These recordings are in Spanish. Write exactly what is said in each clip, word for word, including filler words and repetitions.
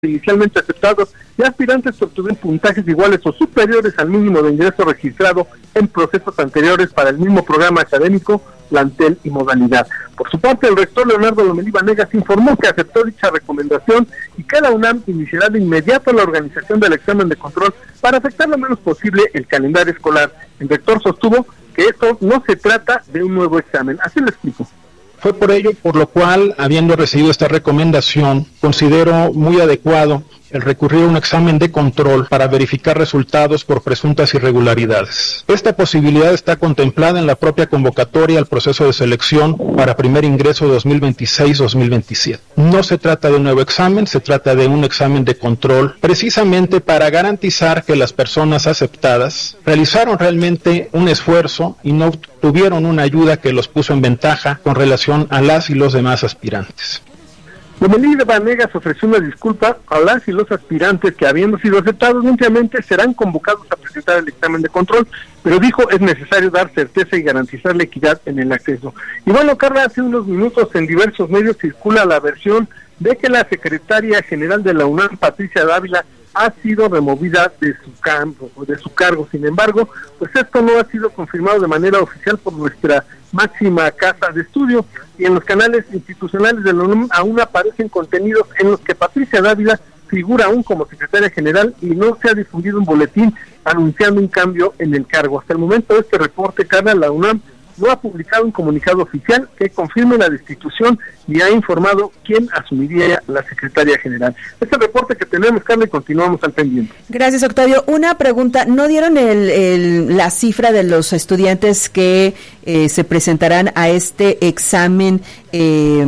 inicialmente aceptados y aspirantes que obtuvieron puntajes iguales o superiores al mínimo de ingreso registrado en procesos anteriores para el mismo programa académico, plantel y modalidad. Por su parte, el rector Leonardo Lomelí Vanegas informó que aceptó dicha recomendación y que la UNAM iniciará de inmediato la organización del examen de control para afectar lo menos posible el calendario escolar. El rector sostuvo que esto no se trata de un nuevo examen. Así lo explico. Fue por ello por lo cual, habiendo recibido esta recomendación, considero muy adecuado el recurrir a un examen de control para verificar resultados por presuntas irregularidades. Esta posibilidad está contemplada en la propia convocatoria al proceso de selección para primer ingreso dos mil veintiséis dos mil veintisiete. No se trata de un nuevo examen, se trata de un examen de control, precisamente para garantizar que las personas aceptadas realizaron realmente un esfuerzo y no tuvieron una ayuda que los puso en ventaja con relación a las y los demás aspirantes. Lomelí Vanegas ofreció una disculpa a las y los aspirantes que, habiendo sido aceptados, únicamente serán convocados a presentar el examen de control, pero dijo es necesario dar certeza y garantizar la equidad en el acceso. Y bueno, Carla, hace unos minutos en diversos medios circula la versión de que la secretaria general de la UNAM, Patricia Dávila, ha sido removida de su campo, de su cargo. Sin embargo, pues esto no ha sido confirmado de manera oficial por nuestra máxima casa de estudio, y en los canales institucionales de la UNAM aún aparecen contenidos en los que Patricia Dávila figura aún como secretaria general y no se ha difundido un boletín anunciando un cambio en el cargo. Hasta el momento de este reporte, Carla, la UNAM no ha publicado un comunicado oficial que confirme la destitución ni ha informado quién asumiría la secretaria general. Este reporte que tenemos, Carla, y continuamos al pendiente. Gracias, Octavio. Una pregunta, ¿no dieron el, el, la cifra de los estudiantes que eh, se presentarán a este examen eh,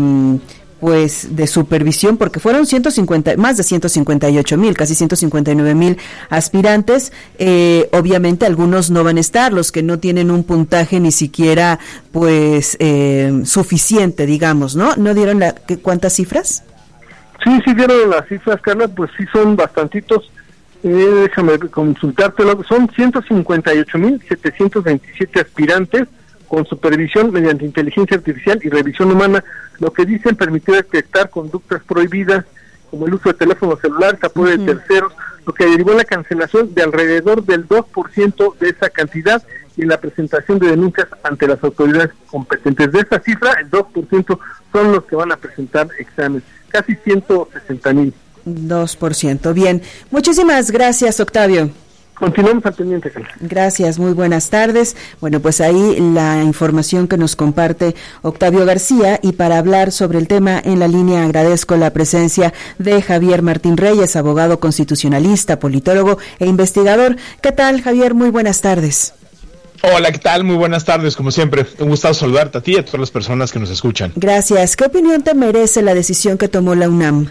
pues de supervisión? Porque fueron ciento cincuenta, más de ciento cincuenta y ocho mil, casi ciento cincuenta y nueve mil aspirantes. Eh, obviamente algunos no van a estar, los que no tienen un puntaje ni siquiera pues eh, suficiente, digamos, ¿no? ¿No dieron la, ¿qué, cuántas cifras? Sí, sí dieron las cifras, Carla, pues sí son bastantitos. Eh, déjame consultártelo. Son ciento cincuenta y ocho mil setecientos veintisiete aspirantes con supervisión mediante inteligencia artificial y revisión humana, lo que dicen permitir detectar conductas prohibidas, como el uso de teléfonos celulares, apoyo uh-huh. de terceros, lo que derivó en la cancelación de alrededor del dos por ciento de esa cantidad y en la presentación de denuncias ante las autoridades competentes. De esa cifra, el dos por ciento son los que van a presentar exámenes, casi ciento sesenta mil. dos por ciento, bien. Muchísimas gracias, Octavio. Continuamos al pendiente, Carla. Gracias, muy buenas tardes. Bueno, pues ahí la información que nos comparte Octavio García, y para hablar sobre el tema en la línea agradezco la presencia de Javier Martín Reyes, abogado constitucionalista, politólogo e investigador. ¿Qué tal, Javier? Muy buenas tardes. Hola, ¿qué tal? Muy buenas tardes, como siempre. Un gusto saludarte a ti y a todas las personas que nos escuchan. Gracias. ¿Qué opinión te merece la decisión que tomó la UNAM?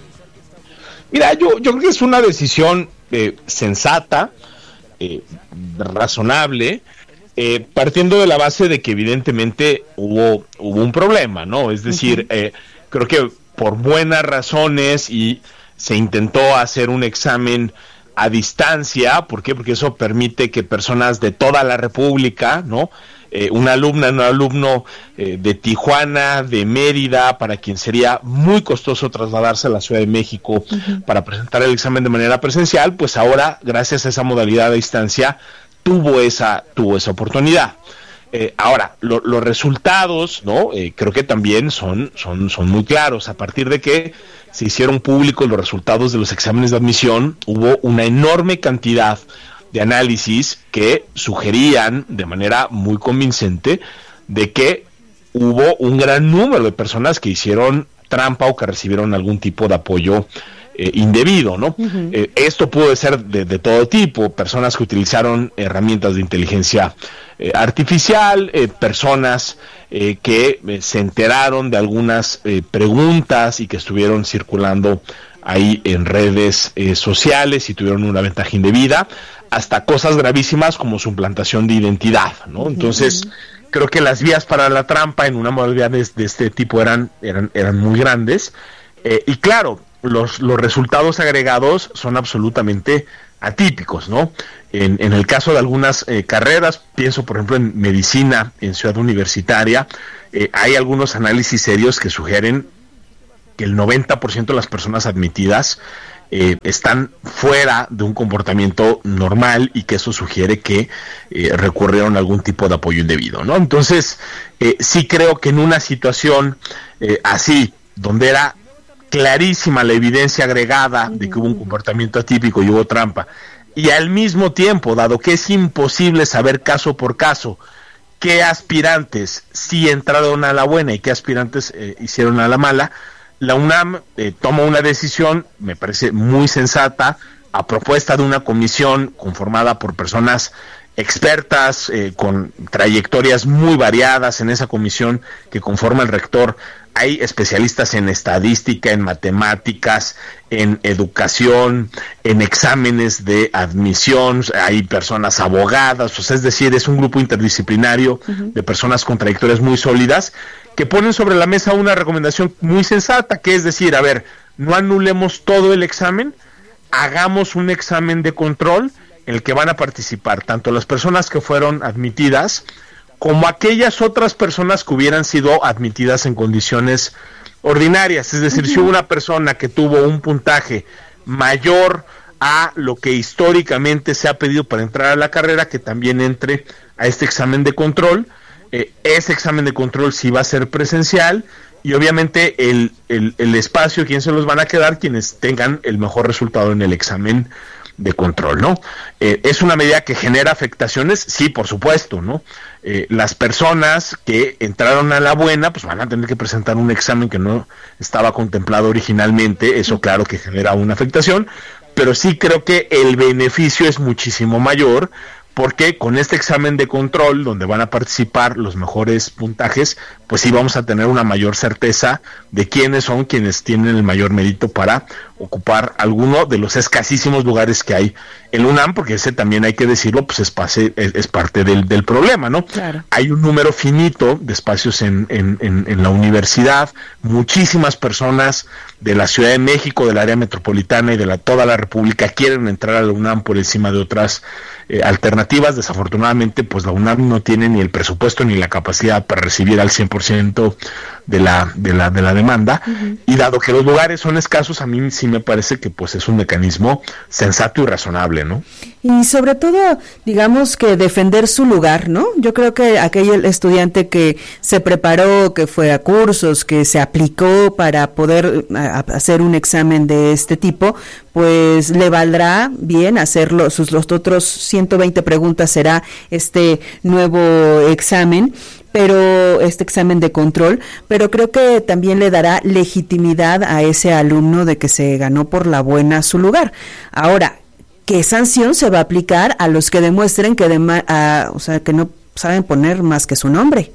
Mira, yo, yo creo que es una decisión eh, sensata, Eh, razonable, eh, partiendo de la base de que evidentemente hubo hubo un problema, ¿no? Es decir, uh-huh. eh, creo que por buenas razones y se intentó hacer un examen a distancia. ¿Por qué? Porque eso permite que personas de toda la República, ¿no? Eh, una alumna, un alumno eh, de Tijuana, de Mérida, para quien sería muy costoso trasladarse a la Ciudad de México uh-huh. para presentar el examen de manera presencial, pues ahora, gracias a esa modalidad a distancia, tuvo esa, tuvo esa oportunidad. Eh, ahora, lo, los resultados, ¿no? Eh, creo que también son, son, son muy claros. A partir de que se hicieron públicos los resultados de los exámenes de admisión, hubo una enorme cantidad de análisis que sugerían de manera muy convincente de que hubo un gran número de personas que hicieron trampa o que recibieron algún tipo de apoyo eh, indebido, ¿no? Uh-huh. Eh, esto puede ser de, de todo tipo, personas que utilizaron herramientas de inteligencia eh, artificial, eh, personas eh, que eh, se enteraron de algunas eh, preguntas y que estuvieron circulando ahí en redes eh, sociales y tuvieron una ventaja indebida, hasta cosas gravísimas como suplantación de identidad, ¿no? Entonces, uh-huh. creo que las vías para la trampa en una modalidad de, de este tipo eran, eran, eran muy grandes, eh, y claro, los, los resultados agregados son absolutamente atípicos, ¿no? En, en el caso de algunas eh, carreras, pienso por ejemplo en medicina, en Ciudad Universitaria, eh, hay algunos análisis serios que sugieren que el noventa por ciento de las personas admitidas eh, están fuera de un comportamiento normal y que eso sugiere que eh, recurrieron a algún tipo de apoyo indebido, ¿no? Entonces, eh, sí creo que en una situación eh, así, donde era clarísima la evidencia agregada de que hubo un comportamiento atípico y hubo trampa, y al mismo tiempo, dado que es imposible saber caso por caso qué aspirantes sí entraron a la buena y qué aspirantes eh, hicieron a la mala, la UNAM eh, toma una decisión, me parece muy sensata, a propuesta de una comisión conformada por personas expertas, eh, con trayectorias muy variadas en esa comisión que conforma el rector. Hay especialistas en estadística, en matemáticas, en educación, en exámenes de admisión, hay personas abogadas, o sea, es decir, es un grupo interdisciplinario uh-huh. de personas con trayectorias muy sólidas que ponen sobre la mesa una recomendación muy sensata, que es decir, a ver, no anulemos todo el examen, hagamos un examen de control en el que van a participar tanto las personas que fueron admitidas como aquellas otras personas que hubieran sido admitidas en condiciones ordinarias. Es decir, uh-huh. si hubo una persona que tuvo un puntaje mayor a lo que históricamente se ha pedido para entrar a la carrera, que también entre a este examen de control. Eh, ese examen de control sí va a ser presencial, y obviamente el, el, el espacio, ¿quién se los van a quedar? Quienes tengan el mejor resultado en el examen de control, ¿no? Eh, es una medida que genera afectaciones, sí, por supuesto, ¿no? Eh, las personas que entraron a la buena, pues van a tener que presentar un examen que no estaba contemplado originalmente, eso claro que genera una afectación, pero sí creo que el beneficio es muchísimo mayor, porque con este examen de control, donde van a participar los mejores puntajes, pues sí vamos a tener una mayor certeza de quiénes son quienes tienen el mayor mérito para ocupar alguno de los escasísimos lugares que hay en la UNAM, porque ese también hay que decirlo, pues es, pase, es, es parte del, del problema, ¿no? Claro. Hay un número finito de espacios en, en, en, en la universidad, muchísimas personas de la Ciudad de México, del área metropolitana y de la, toda la República quieren entrar a la UNAM por encima de otras eh, alternativas. Desafortunadamente, pues la UNAM no tiene ni el presupuesto ni la capacidad para recibir al cien por ciento de la, de la, de la demanda, uh-huh. y dado que los lugares son escasos, a mí sí me parece que pues es un mecanismo sensato y razonable, ¿no? Y sobre todo, digamos que defender su lugar, ¿no? Yo creo que aquel estudiante que se preparó, que fue a cursos, que se aplicó para poder a, hacer un examen de este tipo, pues le valdrá bien hacerlo. Sus los otros ciento veinte preguntas será este nuevo examen, pero este examen de control, pero creo que también le dará legitimidad a ese alumno de que se ganó por la buena su lugar. Ahora, ¿qué sanción se va a aplicar a los que demuestren que dema- a, o sea, que no saben poner más que su nombre?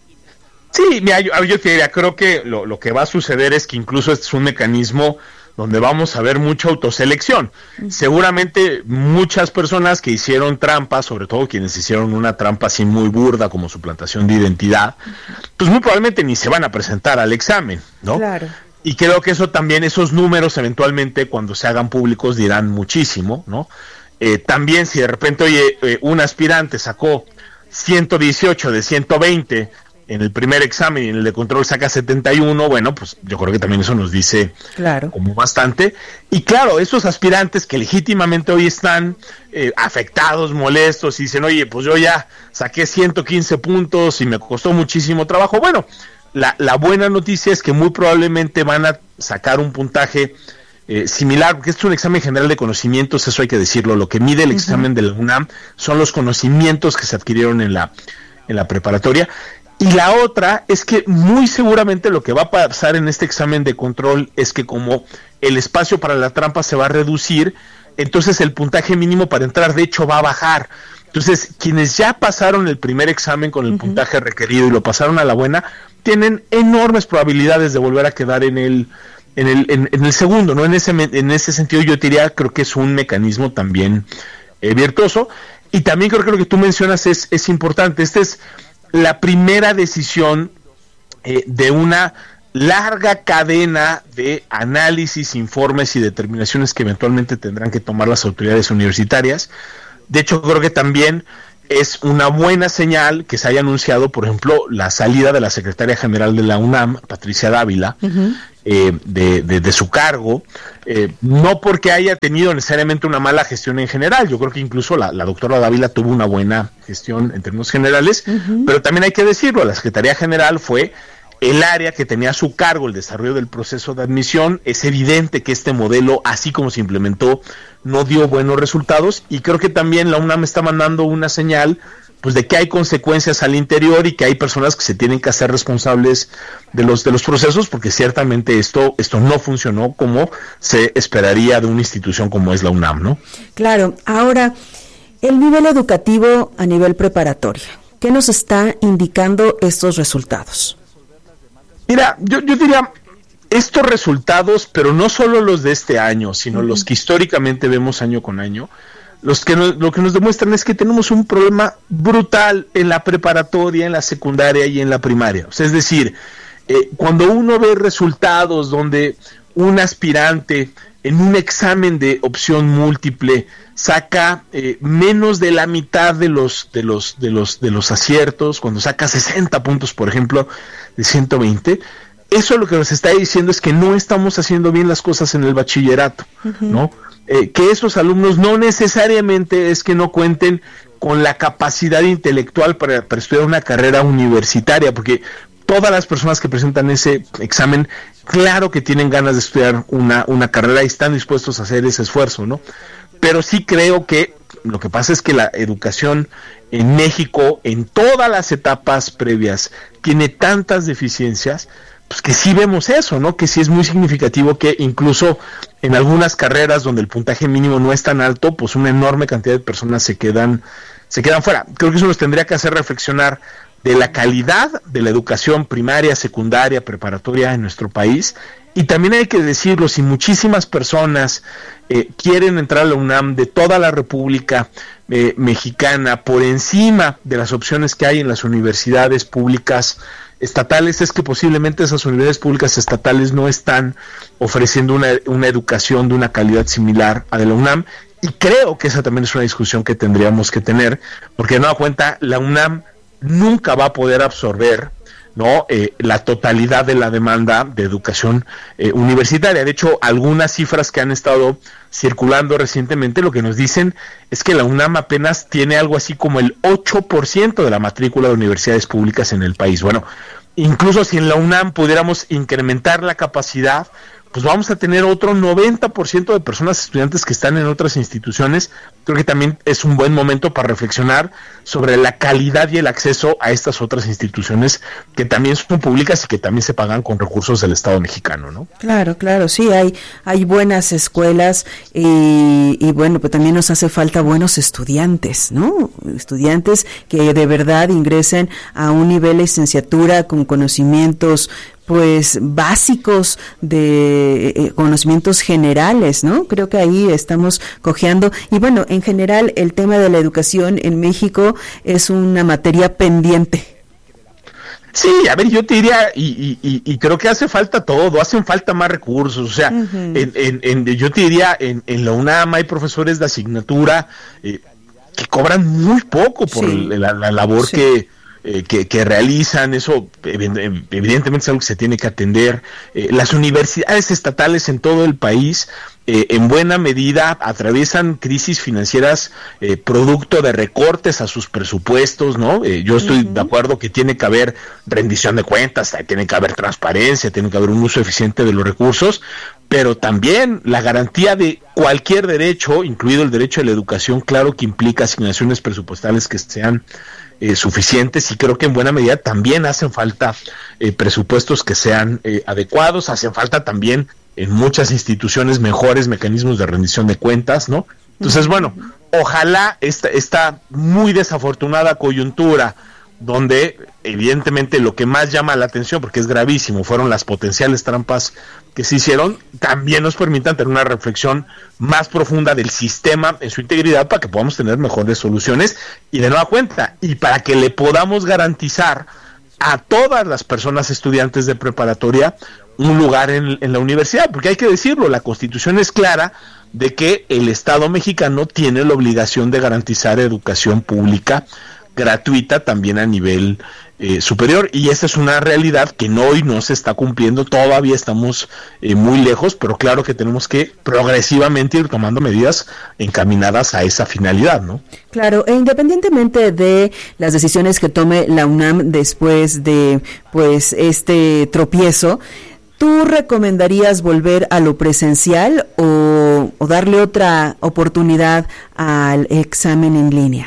Sí, mira, yo, yo te diría, creo que lo, lo que va a suceder es que incluso este es un mecanismo donde vamos a ver mucha autoselección. Uh-huh. Seguramente muchas personas que hicieron trampa, sobre todo quienes hicieron una trampa así muy burda como suplantación de identidad, uh-huh. pues muy probablemente ni se van a presentar al examen, ¿no? Claro. Y creo que eso también, esos números eventualmente cuando se hagan públicos dirán muchísimo, ¿no? Eh, también si de repente, oye, eh, un aspirante sacó ciento dieciocho de ciento veinte en el primer examen y en el de control saca setenta y uno, bueno, pues yo creo que también eso nos dice claro. como bastante. Y claro, esos aspirantes que legítimamente hoy están eh, afectados, molestos, y dicen, oye, pues yo ya saqué ciento quince puntos y me costó muchísimo trabajo, bueno, La, la buena noticia es que muy probablemente van a sacar un puntaje eh, similar, porque este es un examen general de conocimientos, eso hay que decirlo. Lo que mide el uh-huh. examen de la UNAM son los conocimientos que se adquirieron en la, en la preparatoria. Y la otra es que muy seguramente lo que va a pasar en este examen de control es que como el espacio para la trampa se va a reducir, entonces el puntaje mínimo para entrar de hecho va a bajar. Entonces, quienes ya pasaron el primer examen con el uh-huh. puntaje requerido y lo pasaron a la buena, tienen enormes probabilidades de volver a quedar en el en el en, en el segundo, ¿no? En ese en ese sentido yo diría, creo que es un mecanismo también eh, virtuoso, y también creo que lo que tú mencionas es es importante. Esta es la primera decisión eh, de una larga cadena de análisis, informes y determinaciones que eventualmente tendrán que tomar las autoridades universitarias. De hecho, creo que también es una buena señal que se haya anunciado, por ejemplo, la salida de la secretaria general de la UNAM, Patricia Dávila, uh-huh. eh, de, de, de su cargo, eh, no porque haya tenido necesariamente una mala gestión en general. Yo creo que incluso la, la doctora Dávila tuvo una buena gestión en términos generales, uh-huh. pero también hay que decirlo, la secretaría general fue el área que tenía a su cargo el desarrollo del proceso de admisión. Es evidente que este modelo, así como se implementó, no dio buenos resultados, y creo que también la UNAM está mandando una señal pues de que hay consecuencias al interior y que hay personas que se tienen que hacer responsables de los de los procesos, porque ciertamente esto esto no funcionó como se esperaría de una institución como es la UNAM, ¿no? Claro. Ahora, el nivel educativo a nivel preparatoria, ¿qué nos está indicando estos resultados? Mira, yo, yo diría, estos resultados, pero no solo los de este año, sino uh-huh. los que históricamente vemos año con año, los que nos, lo que nos demuestran es que tenemos un problema brutal en la preparatoria, en la secundaria y en la primaria. O sea, es decir, eh, cuando uno ve resultados donde un aspirante en un examen de opción múltiple saca eh, menos de la mitad de los de los de los de los aciertos, cuando saca sesenta puntos, por ejemplo, de ciento veinte, eso lo que nos está diciendo es que no estamos haciendo bien las cosas en el bachillerato, uh-huh. ¿no? Eh, que esos alumnos no necesariamente es que no cuenten con la capacidad intelectual para, para estudiar una carrera universitaria, porque todas las personas que presentan ese examen, claro que tienen ganas de estudiar una, una carrera y están dispuestos a hacer ese esfuerzo, ¿no? Pero sí creo que lo que pasa es que la educación en México, en todas las etapas previas, tiene tantas deficiencias, pues que sí vemos eso, ¿no? Que sí es muy significativo que incluso en algunas carreras donde el puntaje mínimo no es tan alto, pues una enorme cantidad de personas se quedan, se quedan fuera. Creo que eso nos tendría que hacer reflexionar de la calidad de la educación primaria, secundaria, preparatoria en nuestro país. Y también hay que decirlo, si muchísimas personas eh, quieren entrar a la UNAM de toda la República eh, Mexicana por encima de las opciones que hay en las universidades públicas estatales, es que posiblemente esas universidades públicas estatales no están ofreciendo una, una educación de una calidad similar a de la UNAM, y creo que esa también es una discusión que tendríamos que tener, porque de nueva cuenta la UNAM nunca va a poder absorber, ¿no? Eh, la totalidad de la demanda de educación eh, universitaria. De hecho, algunas cifras que han estado circulando recientemente lo que nos dicen es que la UNAM apenas tiene algo así como el ocho por ciento de la matrícula de universidades públicas en el país. Bueno, incluso si en la UNAM pudiéramos incrementar la capacidad, pues vamos a tener otro noventa por ciento de personas estudiantes que están en otras instituciones. Creo que también es un buen momento para reflexionar sobre la calidad y el acceso a estas otras instituciones que también son públicas y que también se pagan con recursos del Estado mexicano, ¿no? Claro, claro, sí, hay hay buenas escuelas y, y bueno, pues también nos hace falta buenos estudiantes, ¿no? Estudiantes que de verdad ingresen a un nivel de licenciatura con conocimientos pues básicos de eh, conocimientos generales, ¿no? Creo que ahí estamos cojeando. Y bueno, en general el tema de la educación en México es una materia pendiente. Sí, a ver, yo te diría, y, y, y creo que hace falta todo, hacen falta más recursos, o sea, uh-huh. en, en, en, yo te diría, en, en la UNAM hay profesores de asignatura eh, que cobran muy poco por sí. la, la labor sí. que Eh, que, que realizan. Eso evidentemente es algo que se tiene que atender. Eh, las universidades estatales en todo el país eh, en buena medida atraviesan crisis financieras eh, producto de recortes a sus presupuestos, ¿no? Eh, yo estoy uh-huh. de acuerdo que tiene que haber rendición de cuentas, tiene que haber transparencia, tiene que haber un uso eficiente de los recursos, pero también la garantía de cualquier derecho, incluido el derecho a la educación, claro que implica asignaciones presupuestales que sean Eh, suficientes, y creo que en buena medida también hacen falta eh, presupuestos que sean eh, adecuados, hacen falta también en muchas instituciones mejores mecanismos de rendición de cuentas, ¿no? Entonces, bueno, ojalá esta, esta muy desafortunada coyuntura, donde evidentemente lo que más llama la atención, porque es gravísimo, fueron las potenciales trampas que se hicieron, también nos permitan tener una reflexión más profunda del sistema en su integridad para que podamos tener mejores soluciones y de nueva cuenta, y para que le podamos garantizar a todas las personas estudiantes de preparatoria un lugar en, en la universidad, porque hay que decirlo, la Constitución es clara de que el Estado mexicano tiene la obligación de garantizar educación pública gratuita también a nivel eh, superior, y esta es una realidad que no, hoy no se está cumpliendo, todavía estamos eh, muy lejos, pero claro que tenemos que progresivamente ir tomando medidas encaminadas a esa finalidad, ¿no? Claro, e independientemente de las decisiones que tome la UNAM después de pues este tropiezo, ¿tú recomendarías volver a lo presencial o, o darle otra oportunidad al examen en línea?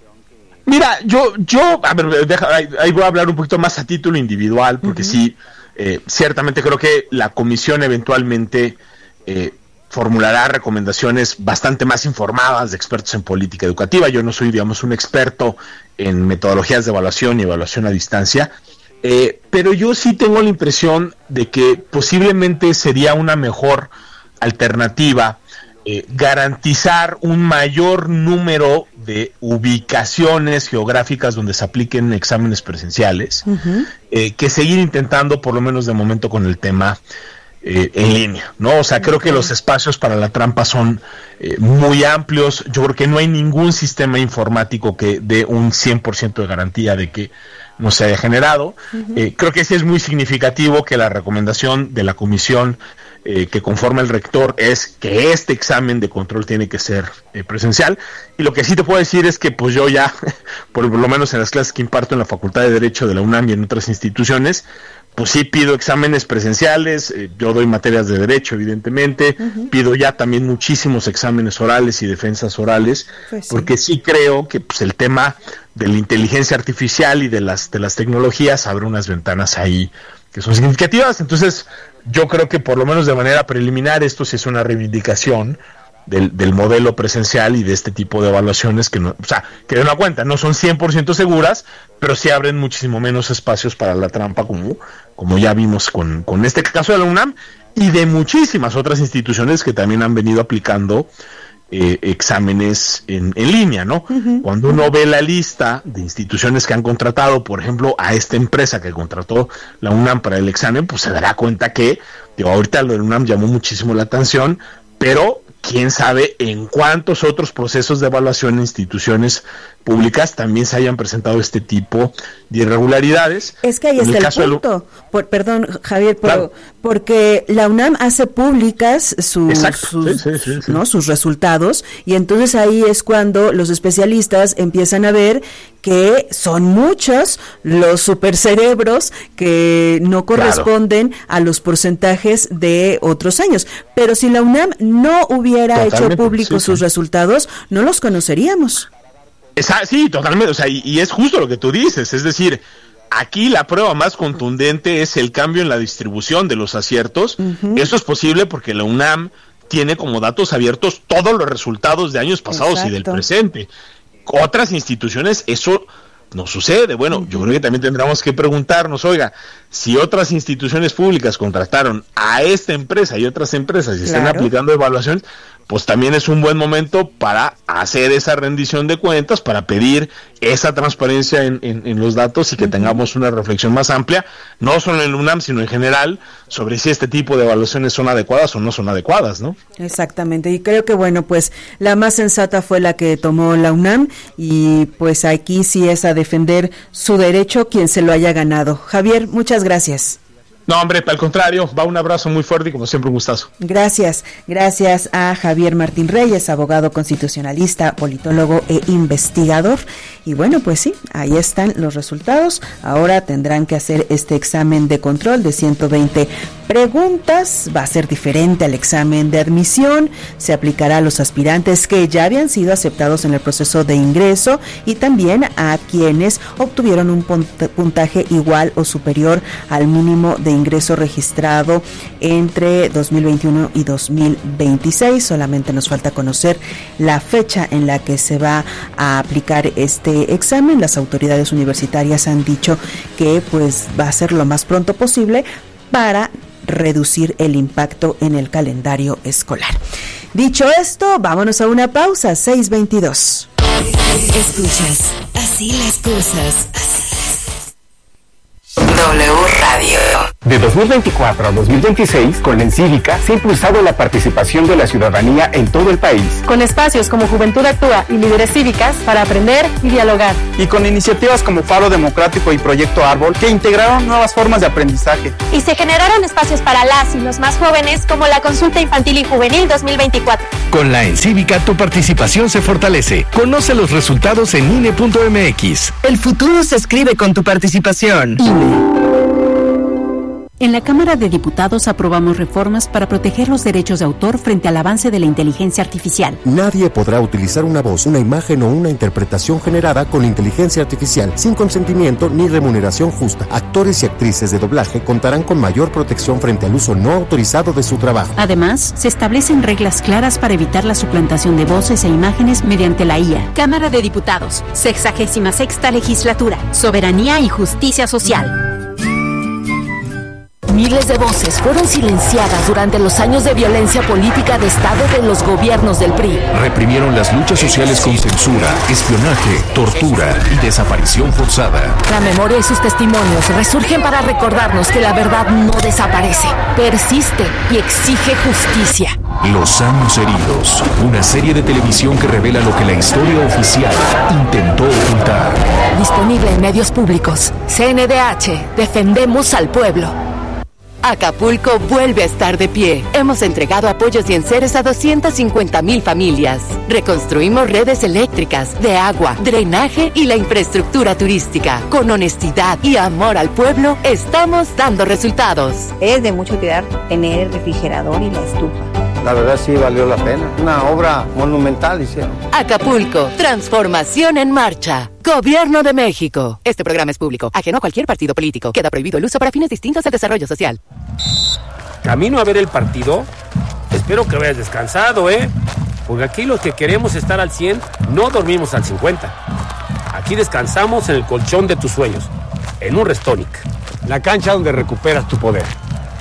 Mira, yo, yo, a ver, deja, ahí, ahí voy a hablar un poquito más a título individual, porque uh-huh. sí, eh, ciertamente creo que la comisión eventualmente eh, formulará recomendaciones bastante más informadas de expertos en política educativa. Yo no soy, digamos, un experto en metodologías de evaluación y evaluación a distancia, eh, pero yo sí tengo la impresión de que posiblemente sería una mejor alternativa Eh, garantizar un mayor número de ubicaciones geográficas donde se apliquen exámenes presenciales, uh-huh. eh, que seguir intentando, por lo menos de momento, con el tema eh, en línea, ¿no? O sea, creo que los espacios para la trampa son eh, muy amplios. Yo creo que no hay ningún sistema informático que dé un cien por ciento de garantía de que no se haya generado. Uh-huh. Eh, creo que sí es muy significativo que la recomendación de la comisión Eh, que conforma el rector es que este examen de control tiene que ser eh, presencial, y lo que sí te puedo decir es que pues yo ya, por lo menos en las clases que imparto en la Facultad de Derecho de la UNAM y en otras instituciones, pues sí pido exámenes presenciales, eh, yo doy materias de derecho evidentemente, uh-huh. pido ya también muchísimos exámenes orales y defensas orales, pues sí. porque sí creo que pues el tema de la inteligencia artificial y de las, de las tecnologías abre unas ventanas ahí que son significativas. Entonces yo creo que por lo menos de manera preliminar esto sí es una reivindicación del, del modelo presencial y de este tipo de evaluaciones que no, o sea, que de una cuenta no son cien por ciento seguras, pero sí abren muchísimo menos espacios para la trampa, como, como ya vimos con, con este caso de la UNAM y de muchísimas otras instituciones que también han venido aplicando Eh, exámenes en, en línea, ¿no? Uh-huh. Cuando uno ve la lista de instituciones que han contratado, por ejemplo, a esta empresa que contrató la UNAM para el examen, pues se dará cuenta que, digo, ahorita lo de la UNAM llamó muchísimo la atención, pero quién sabe en cuántos otros procesos de evaluación en instituciones públicas también se hayan presentado este tipo de irregularidades. Es que ahí está el, el punto. De... Por, perdón, Javier, por, claro. porque la UNAM hace públicas sus, sus, sí, sí, sí, sí. ¿no? sus resultados, y entonces ahí es cuando los especialistas empiezan a ver que son muchos los supercerebros que no corresponden claro. a los porcentajes de otros años. Pero si la UNAM no hubiera Totalmente, hecho públicos sí, sus sí. resultados, no los conoceríamos. Esa, sí, totalmente, o sea, y, y es justo lo que tú dices, es decir, aquí la prueba más contundente es el cambio en la distribución de los aciertos. Uh-huh. Eso es posible porque la UNAM tiene como datos abiertos todos los resultados de años pasados Exacto. y del presente. Otras instituciones eso no sucede. Bueno, uh-huh. yo creo que también tendríamos que preguntarnos, oiga, si otras instituciones públicas contrataron a esta empresa y otras empresas y claro. están aplicando evaluaciones, pues también es un buen momento para hacer esa rendición de cuentas, para pedir esa transparencia en, en, en los datos y que uh-huh. tengamos una reflexión más amplia, no solo en el UNAM, sino en general, sobre si este tipo de evaluaciones son adecuadas o no son adecuadas, ¿no? Exactamente, y creo que, bueno, pues la más sensata fue la que tomó la UNAM, y pues aquí sí es a defender su derecho quien se lo haya ganado. Javier, muchas gracias. No, hombre, al contrario, va un abrazo muy fuerte y como siempre un gustazo. Gracias, gracias a Javier Martín Reyes, abogado constitucionalista, politólogo e investigador. Y bueno, pues sí, ahí están los resultados. Ahora tendrán que hacer este examen de control de ciento veinte preguntas. Va a ser diferente al examen de admisión. Se aplicará a los aspirantes que ya habían sido aceptados en el proceso de ingreso y también a quienes obtuvieron un puntaje igual o superior al mínimo de ingreso registrado entre dos mil veintiuno y dos mil veintiséis. Solamente nos falta conocer la fecha en la que se va a aplicar este examen. Las autoridades universitarias han dicho que pues va a ser lo más pronto posible para reducir el impacto en el calendario escolar. Dicho esto, vámonos a una pausa. seis veintidós. Escuchas Así las cosas. W Radio. De dos mil veinticuatro a dos mil veintiséis, con la Encívica se ha impulsado la participación de la ciudadanía en todo el país. Con espacios como Juventud Actúa y Líderes Cívicas para aprender y dialogar. Y con iniciativas como Faro Democrático y Proyecto Árbol que integraron nuevas formas de aprendizaje. Y se generaron espacios para las y los más jóvenes como la Consulta Infantil y Juvenil dos mil veinticuatro. Con la Encívica tu participación se fortalece. Conoce los resultados en I N E punto M X. El futuro se escribe con tu participación. I N E. En la Cámara de Diputados aprobamos reformas para proteger los derechos de autor frente al avance de la inteligencia artificial. Nadie podrá utilizar una voz, una imagen o una interpretación generada con inteligencia artificial sin consentimiento ni remuneración justa. Actores y actrices de doblaje contarán con mayor protección frente al uso no autorizado de su trabajo. Además, se establecen reglas claras para evitar la suplantación de voces e imágenes mediante la I A. Cámara de Diputados, sexagésima sexta legislatura, soberanía y justicia social. Miles de voces fueron silenciadas durante los años de violencia política de Estado de los gobiernos del P R I. Reprimieron las luchas sociales con censura, espionaje, tortura y desaparición forzada. La memoria y sus testimonios resurgen para recordarnos que la verdad no desaparece, persiste y exige justicia. Los años heridos, una serie de televisión que revela lo que la historia oficial intentó ocultar. Disponible en medios públicos. C N D H, defendemos al pueblo. Acapulco vuelve a estar de pie. Hemos entregado apoyos y enseres a doscientas cincuenta mil familias. Reconstruimos redes eléctricas, de agua, drenaje y la infraestructura turística. Con honestidad y amor al pueblo, estamos dando resultados. Es de mucha utilidad tener el refrigerador y la estufa. La verdad sí valió la pena. Una obra monumental hicieron. Acapulco, transformación en marcha. Gobierno de México. Este programa es público, ajeno a cualquier partido político. Queda prohibido el uso para fines distintos del desarrollo social. Camino a ver el partido. Espero que vayas descansado, ¿eh? Porque aquí los que queremos estar al cien, no dormimos al cincuenta. Aquí descansamos en el colchón de tus sueños, en un Restonic. La cancha donde recuperas tu poder.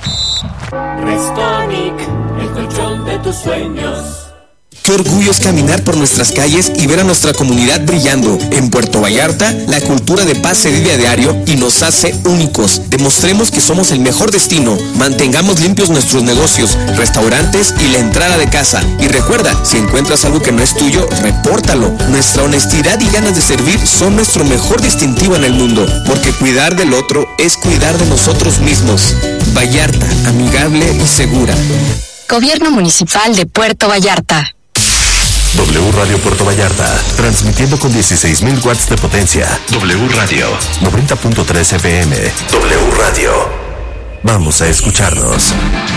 Restonic, el colchón de tus sueños. Qué orgullo es caminar por nuestras calles y ver a nuestra comunidad brillando. En Puerto Vallarta, la cultura de paz se vive a diario y nos hace únicos. Demostremos que somos el mejor destino. Mantengamos limpios nuestros negocios, restaurantes y la entrada de casa. Y recuerda, si encuentras algo que no es tuyo, repórtalo. Nuestra honestidad y ganas de servir son nuestro mejor distintivo en el mundo, porque cuidar del otro es cuidar de nosotros mismos. Vallarta, amigable y segura. Gobierno Municipal de Puerto Vallarta. W Radio Puerto Vallarta, transmitiendo con dieciséis mil watts de potencia. W Radio, noventa punto tres F M. W Radio. Vamos a escucharnos.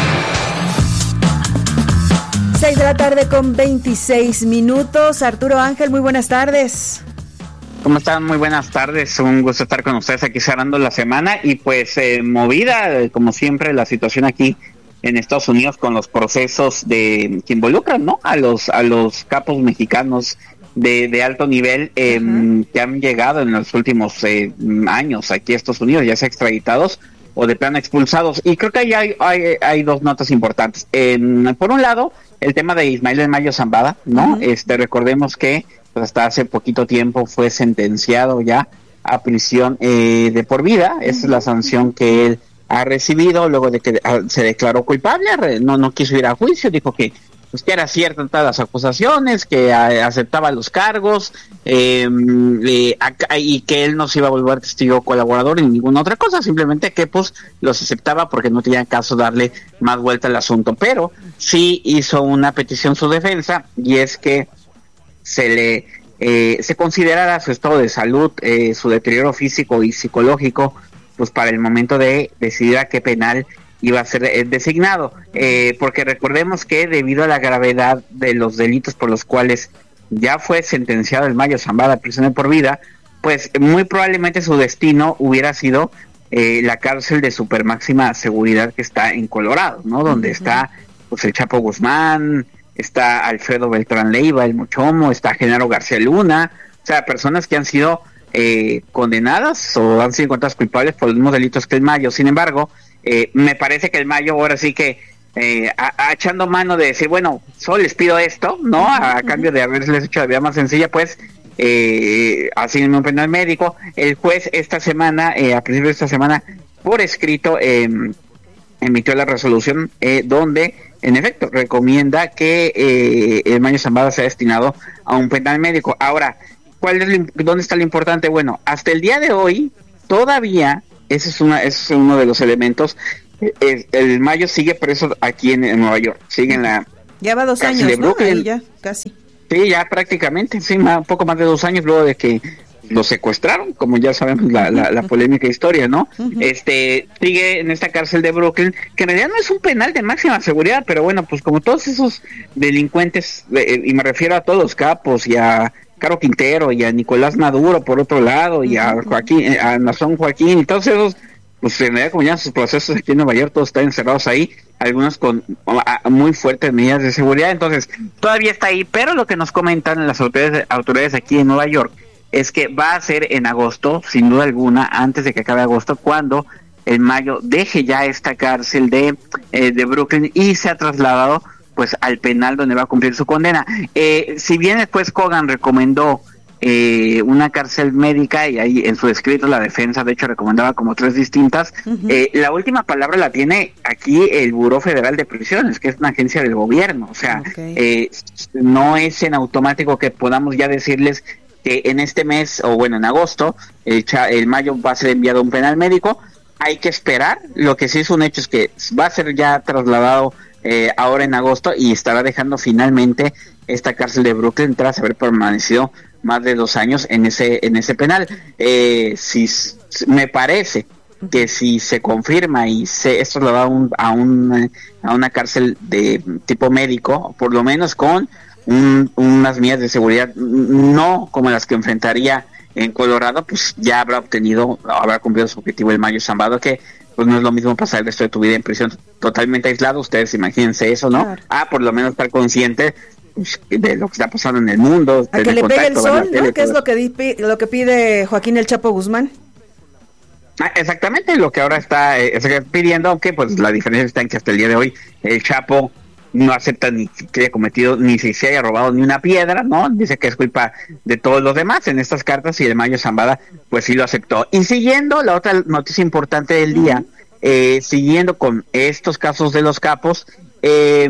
seis de la tarde con veintiséis minutos. Arturo Ángel, muy buenas tardes. ¿Cómo están? Muy buenas tardes. Un gusto estar con ustedes aquí cerrando la semana y pues eh, movida, como siempre, la situación aquí en Estados Unidos con los procesos de que involucran, ¿no? A los a los capos mexicanos de, de alto nivel eh, uh-huh. que han llegado en los últimos eh, años aquí a Estados Unidos, ya sea extraditados o de plano expulsados. Y creo que ahí hay, hay, hay dos notas importantes. Eh, por un lado, el tema de Ismael del Mayo Zambada, ¿no? Uh-huh. Este, recordemos que pues, hasta hace poquito tiempo fue sentenciado ya a prisión eh, de por vida. Uh-huh. Esa es la sanción que él ha recibido luego de que se declaró culpable, no no quiso ir a juicio, dijo que pues que era cierta todas las acusaciones, que a, aceptaba los cargos eh, eh, a, y que él no se iba a volver testigo colaborador ni ninguna otra cosa, simplemente que pues los aceptaba porque no tenía caso darle más vuelta al asunto, pero sí hizo una petición su defensa y es que se le eh, se considerara su estado de salud, eh, su deterioro físico y psicológico pues para el momento de decidir a qué penal iba a ser eh, designado, eh, porque recordemos que debido a la gravedad de los delitos por los cuales ya fue sentenciado el Mayo Zambada a prisión de por vida, pues muy probablemente su destino hubiera sido eh, la cárcel de super máxima seguridad que está en Colorado, ¿no? Donde uh-huh. está pues el Chapo Guzmán, está Alfredo Beltrán Leiva, el Mochomo, está Genaro García Luna, o sea, personas que han sido Eh, condenadas o han sido encontradas culpables por los mismos delitos que el Mayo. Sin embargo, eh, me parece que el Mayo ahora sí que eh, a, a echando mano de decir, bueno, solo les pido esto, ¿no? A, a cambio de haberles hecho la vida más sencilla, pues eh, así en un penal médico. El juez esta semana, eh, a principios de esta semana, por escrito eh, emitió la resolución eh, donde en efecto recomienda que eh, el Mayo Zambada sea destinado a un penal médico. Ahora, ¿cuál es lo, dónde está lo importante? Bueno, hasta el día de hoy todavía ese es una ese es uno de los elementos. El, el Mayo sigue preso aquí en, en Nueva York, sigue en la ya va dos años, ¿no? Ahí ya casi. Sí, ya prácticamente, sí, un poco más de dos años luego de que lo secuestraron, como ya sabemos la, la, la polémica historia, ¿no? Uh-huh. Este sigue en esta cárcel de Brooklyn, que en realidad no es un penal de máxima seguridad, pero bueno, pues como todos esos delincuentes, eh, y me refiero a todos los capos y a Caro Quintero y a Nicolás Maduro por otro lado y a Joaquín, a Nazón Joaquín y todos esos, pues en realidad como ya sus procesos aquí en Nueva York todos están encerrados ahí, algunos con a, muy fuertes medidas de seguridad, entonces todavía está ahí, pero lo que nos comentan las autoridades, autoridades aquí en Nueva York es que va a ser en agosto, sin duda alguna, antes de que acabe agosto, cuando el Mayo deje ya esta cárcel de, eh, de Brooklyn y se ha trasladado pues al penal donde va a cumplir su condena. Eh, si bien después Kogan recomendó Eh, una cárcel médica y ahí en su escrito la defensa de hecho recomendaba como tres distintas, uh-huh. eh, la última palabra la tiene aquí el Buró Federal de Prisiones, que es una agencia del gobierno, o sea, okay. eh, no es en automático que podamos ya decirles que en este mes o bueno en agosto el, cha- el Mayo va a ser enviado a un penal médico. Hay que esperar. Lo que sí es un hecho es que va a ser ya trasladado eh, ahora en agosto y estará dejando finalmente esta cárcel de Brooklyn tras haber permanecido más de dos años en ese en ese penal. Eh, si me parece que si se confirma y se esto lo da un, a un a una cárcel de tipo médico, por lo menos con un, unas medidas de seguridad no como las que enfrentaría en Colorado, pues ya habrá obtenido, habrá cumplido su objetivo el Mayo Zambada, que pues no es lo mismo pasar el resto de tu vida en prisión totalmente aislado. Ustedes imagínense eso, ¿no? Claro. Ah, por lo menos estar consciente de lo que está pasando en el mundo, a que le pegue el sol, ¿no? ¿Qué es lo que di, lo que pide Joaquín el Chapo Guzmán? Ah, exactamente lo que ahora está eh, pidiendo, aunque pues la diferencia está en que hasta el día de hoy el Chapo no acepta ni que haya cometido ni si se haya robado ni una piedra, ¿no? Dice que es culpa de todos los demás en estas cartas y el Mayo Zambada pues sí lo aceptó. Y siguiendo la otra noticia importante del día, eh, siguiendo con estos casos de los capos, Eh,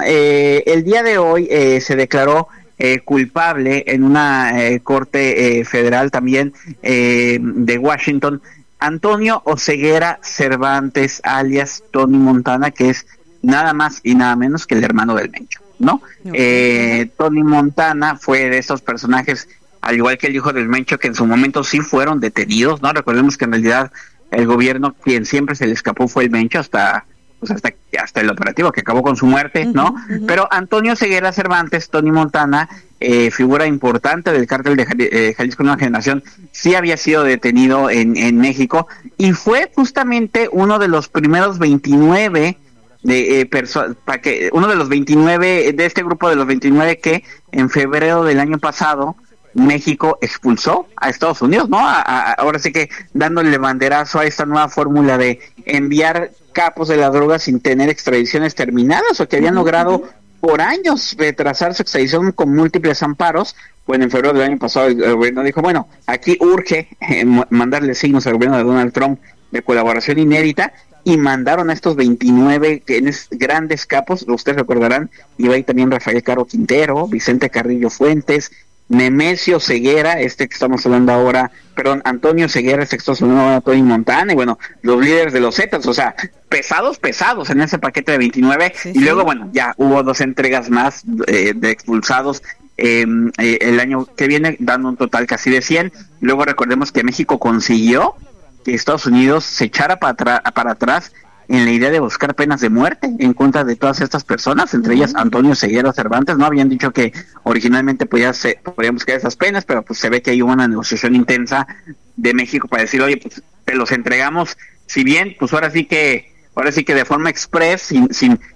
eh, el día de hoy eh, se declaró eh, culpable en una eh, corte eh, federal también eh, de Washington Antonio Oseguera Cervantes alias Tony Montana, que es nada más y nada menos que el hermano del Mencho, ¿no? Okay. Eh, Tony Montana fue de estos personajes, al igual que el hijo del Mencho, que en su momento sí fueron detenidos, ¿no? Recordemos que en realidad el gobierno quien siempre se le escapó fue el Mencho hasta pues hasta, hasta el operativo que acabó con su muerte, ¿no? Uh-huh, uh-huh. Pero Antonio Oseguera Cervantes, Tony Montana, eh, figura importante del cártel de Jal- eh, Jalisco Nueva Generación, sí había sido detenido en, en México y fue justamente uno de los primeros veintinueve de eh, perso- para que uno de los veintinueve de este grupo de los veintinueve que en febrero del año pasado México expulsó a Estados Unidos, ¿no? A, a, ahora sí que dándole banderazo a esta nueva fórmula de enviar capos de la droga sin tener extradiciones terminadas o que habían logrado por años retrasar su extradición con múltiples amparos. Bueno, en febrero del año pasado el gobierno dijo, bueno, aquí urge eh, mandarle signos al gobierno de Donald Trump de colaboración inédita y mandaron a estos veintinueve grandes capos. Ustedes recordarán, iba ahí también Rafael Caro Quintero, Vicente Carrillo Fuentes, Nemesio Ceguera, este que estamos hablando ahora, perdón, Antonio Ceguera, este que estamos hablando ahora, Tony Montana, y bueno, los líderes de los Zetas, o sea, pesados, pesados en ese paquete de veintinueve, sí, y sí. Luego, bueno, ya hubo dos entregas más eh, de expulsados eh, eh, el año que viene, dando un total casi de cien. Luego recordemos que México consiguió que Estados Unidos se echara para, tra- para atrás en la idea de buscar penas de muerte en contra de todas estas personas, entre uh-huh. ellas Antonio Oseguera Cervantes, ¿no? Habían dicho que originalmente podía ser, podían buscar esas penas, pero pues se ve que hay una negociación intensa de México para decir, oye, pues te los entregamos, si bien, pues ahora sí que, ahora sí que de forma express, sin, sin,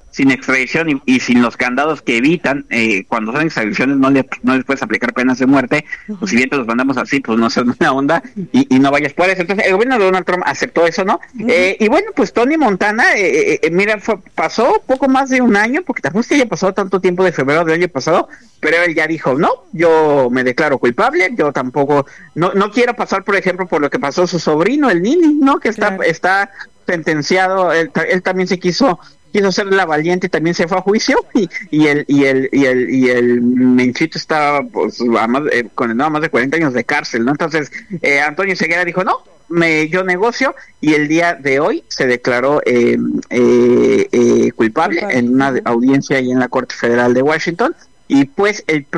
sin extradición y, y sin los candados que evitan, eh, cuando son extradiciones no, le, no les puedes aplicar penas de muerte, uh-huh. pues si bien te los mandamos así, pues no seas una onda y, y no vayas por eso. Entonces el gobierno de Donald Trump aceptó eso, ¿no? Uh-huh. Eh, y bueno, pues Tony Montana, eh, eh, mira, fue, pasó poco más de un año, porque tampoco es que haya pasado tanto tiempo de febrero del año pasado, pero él ya dijo, no, yo me declaro culpable, yo tampoco, no no quiero pasar, por ejemplo, por lo que pasó su sobrino, el Nini, ¿no? Que está, claro. está sentenciado, él, él también se quiso quiso ser la valiente, también se fue a juicio y, y el y el y el y el Menchito estaba pues, a más, eh, condenado a más de cuarenta años de cárcel, ¿no? Entonces eh, Antonio Ceguera dijo no, me yo negocio, y el día de hoy se declaró eh, eh, eh, culpable en una audiencia ahí en la Corte Federal de Washington, y pues el